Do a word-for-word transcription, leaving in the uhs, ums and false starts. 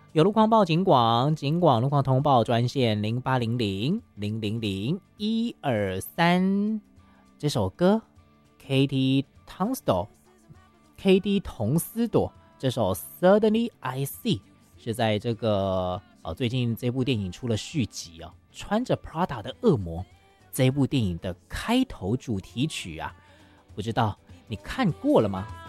有路况报警广，警广路况通报专线零八零零零零零一二三。这首歌 K T Tunstall K D 童思朵这首 Suddenly I See 是在这个、哦、最近这部电影出了续集啊，穿着 Prada 的恶魔这部电影的开头主题曲啊，不知道你看过了吗？